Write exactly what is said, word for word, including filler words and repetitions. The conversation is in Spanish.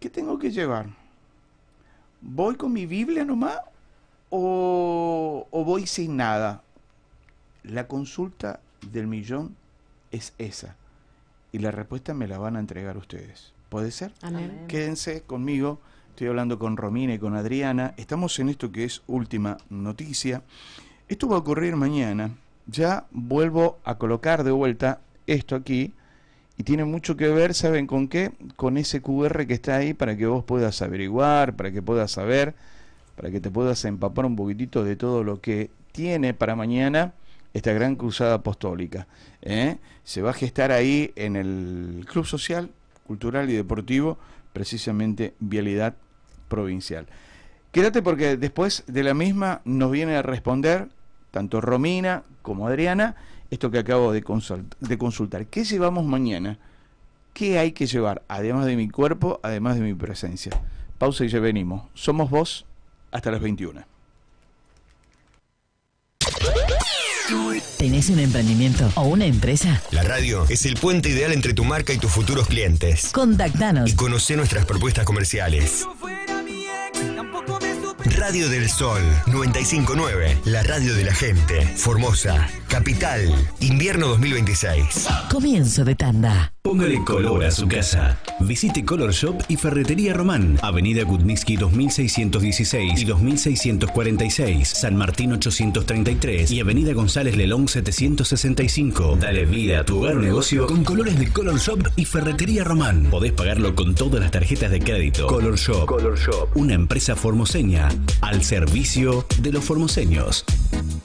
¿qué tengo que llevar? ¿Voy con mi Biblia nomás o, o voy sin nada? La consulta del millón es esa. Y la respuesta me la van a entregar ustedes. ¿Puede ser? Amén. Quédense conmigo. Estoy hablando con Romina y con Adriana. Estamos en esto que es Última Noticia. Esto va a ocurrir mañana. Ya vuelvo a colocar de vuelta esto aquí. Y tiene mucho que ver, ¿saben con qué? Con ese cu erre que está ahí para que vos puedas averiguar, para que puedas saber, para que te puedas empapar un poquitito de todo lo que tiene para mañana esta gran cruzada apostólica. ¿eh? Se va a gestar ahí en el Club Social, Cultural y Deportivo, precisamente Vialidad Provincial. Quédate porque después de la misma nos viene a responder tanto Romina como Adriana esto que acabo de, consult de consultar. ¿Qué llevamos mañana? ¿Qué hay que llevar? Además de mi cuerpo, además de mi presencia. Pausa y ya venimos. Somos vos hasta las veintiuna. ¿Tenés un emprendimiento o una empresa? La radio es el puente ideal entre tu marca y tus futuros clientes. Contactanos Y conocé nuestras propuestas comerciales. Radio del Sol noventa y cinco punto nueve, la radio de la gente. Formosa, Capital, invierno dos mil veintiséis. Comienzo de tanda. Póngale color a su casa. Visite Color Shop y Ferretería Román, Avenida Kutnitsky dos mil seiscientos dieciséis y dos mil seiscientos cuarenta y seis, San Martín ochocientos treinta y tres y Avenida González Lelón setecientos sesenta y cinco. Dale vida a tu hogar o negocio con colores de Color Shop y Ferretería Román. Podés pagarlo con todas las tarjetas de crédito. Color Shop, Color Shop, una empresa formoseña al servicio de los formoseños.